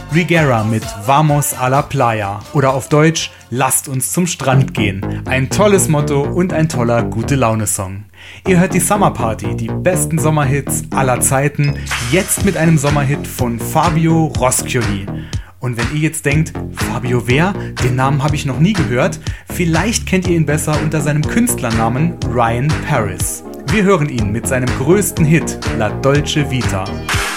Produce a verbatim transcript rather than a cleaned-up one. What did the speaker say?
Rigera mit Vamos a la Playa oder auf Deutsch Lasst uns zum Strand gehen. Ein tolles Motto und ein toller Gute-Laune-Song. Ihr hört die Summer Party, die besten Sommerhits aller Zeiten, jetzt mit einem Sommerhit von Fabio Roschioli. Und wenn ihr jetzt denkt, Fabio wer? Den Namen habe ich noch nie gehört. Vielleicht kennt ihr ihn besser unter seinem Künstlernamen Ryan Paris. Wir hören ihn mit seinem größten Hit, La Dolce Vita.